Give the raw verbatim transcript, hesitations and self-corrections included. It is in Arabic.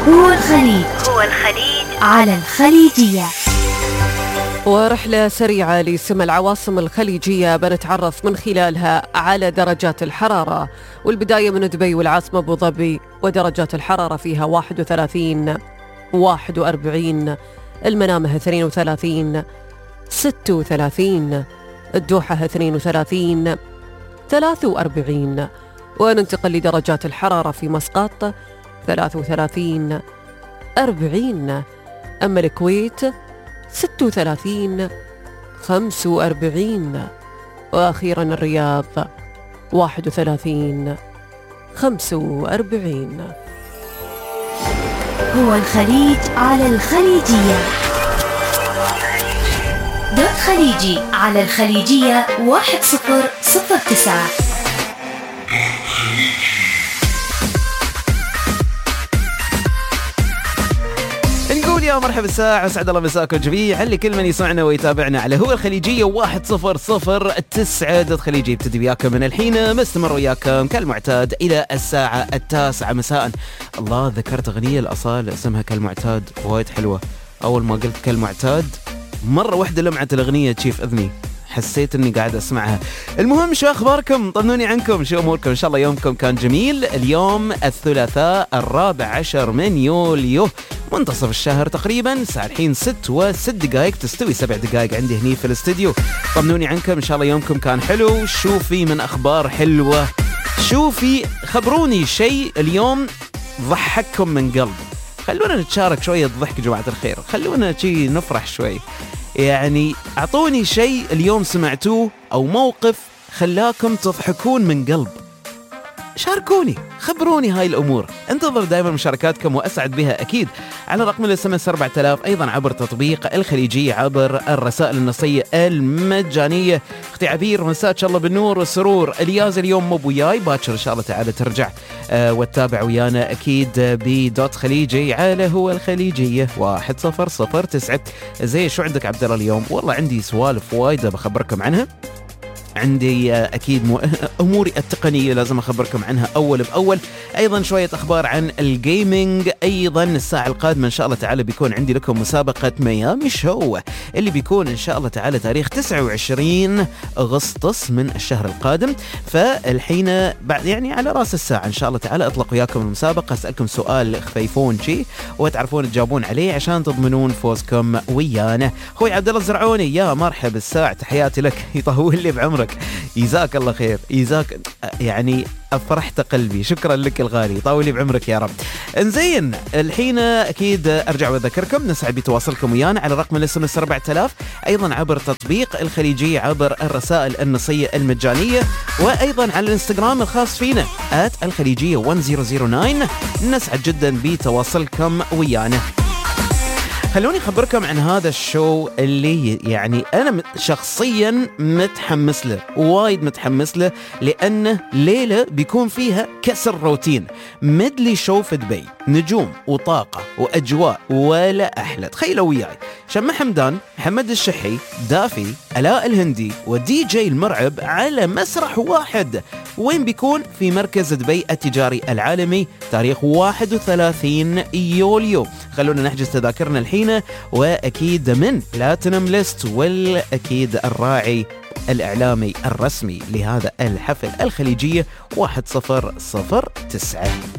هو الخليج هو الخليج على الخليجية. ورحلة سريعة لسمى العواصم الخليجية بنتعرف من خلالها على درجات الحرارة، والبداية من دبي والعاصمة أبو ظبي، ودرجات الحرارة فيها واحد وثلاثين، واحد وأربعين، المنامة اثنين وثلاثين، ستة وثلاثين، الدوحة اثنين وثلاثين، ثلاثة وأربعين. وننتقل لدرجات الحرارة في مسقط ثلاثة وثلاثين، أربعين، أما الكويت ستة وثلاثين، خمسة وأربعين، وأخيرا الرياض واحد وثلاثين، خمسة وأربعين. هو الخليج على الخليجية. دوت خليجي على الخليجية واحد صفر صفر تسعة. نقول يا مرحبا الساعة وسعد الله مساكم جميعا لكل من يسمعنا ويتابعنا على هو الخليجية واحد صفر صفر تسعة. دوت خليجي يبتدي وياكم من الحين، مستمر وياكم كالمعتاد إلى الساعة التاسعة مساء. الله، ذكرت أغنية الأصالة اسمها كالمعتاد، وايد حلوة. أول ما قلت كالمعتاد مرة واحدة لمعت الأغنية تشيف إذني، حسيت اني قاعد اسمعها. المهم، شو اخباركم؟ طمنوني عنكم، شو اموركم؟ ان شاء الله يومكم كان جميل. اليوم الثلاثاء الرابع عشر من يوليو، منتصف الشهر تقريبا، الساعة الحين ست وست دقائق، تستوي سبع دقائق عندي هني في الاستديو. طمنوني عنكم، ان شاء الله يومكم كان حلو. شو في من اخبار حلوة؟ شو في؟ خبروني شيء اليوم ضحككم من قلب. خلونا نتشارك شوية ضحك جماعة الخير، خلونا شي نفرح شوي. يعني أعطوني شيء اليوم سمعتوه أو موقف خلاكم تضحكون من قلب. شاركوني، خبروني هاي الأمور. انتظر دائما مشاركاتكم وأسعد بها أكيد على رقم الاس ام اس أربعة آلاف، أيضا عبر تطبيق الخليجية، عبر الرسائل النصية المجانية. اختي عبير، مساك الله بالنور والسرور. الياز اليوم مو وياي، باكر إن شاء الله تعالى ترجع آه وتتابع ويانا أكيد بدوت خليجي على هو الخليجية واحد صفر صفر تسعة. زي شو عندك عبد الله اليوم؟ والله عندي سوالف وايدة بخبركم عنها. عندي أكيد أموري التقنية لازم أخبركم عنها أول بأول، أيضا شوية أخبار عن الجيمينج. أيضا الساعة القادمة إن شاء الله تعالى بيكون عندي لكم مسابقة ميامي شو، اللي بيكون إن شاء الله تعالى تاريخ تسعة وعشرين أغسطس من الشهر القادم. فالحين بعد يعني على رأس الساعة إن شاء الله تعالى أطلق وياكم المسابقة، أسألكم سؤال خفيفون شي وتعرفون تجاوبون عليه عشان تضمنون فوزكم ويانا. أخوي عبد الله الزرعوني، يا مرحب الساعة، تحياتي لك، يطول لي بعمرك، يجزاك الله خير، يجزاك يعني أفرحت قلبي، شكرا لك الغالي، طاولي بعمرك يا رب. انزين، الحين أكيد أرجع وأذكركم نسعد بتواصلكم ويانا على رقم الاس ام اس أربعة آلاف، أيضا عبر تطبيق الخليجية، عبر الرسائل النصية المجانية، وأيضا على الانستغرام الخاص فينا آت الخليجية واحد صفر صفر تسعة. نسعد جدا بتواصلكم ويانا. خلوني أخبركم عن هذا الشو اللي يعني أنا شخصيا متحمس له، وايد متحمس له، لأنه ليلة بيكون فيها كسر روتين. ميدلي شو في دبي، نجوم وطاقة وأجواء ولا أحلى. تخيلوا وياي شمة حمدان، محمد الشحي، دافي، ألاء الهندي، ودي جي المرعب على مسرح واحد. وين بيكون؟ في مركز دبي التجاري العالمي تاريخ واحد وثلاثين يوليو. خلونا نحجز تذاكرنا الحين، وأكيد من بلاتينم ليست، والأكيد الراعي الإعلامي الرسمي لهذا الحفل الخليجية واحد صفر صفر تسعة.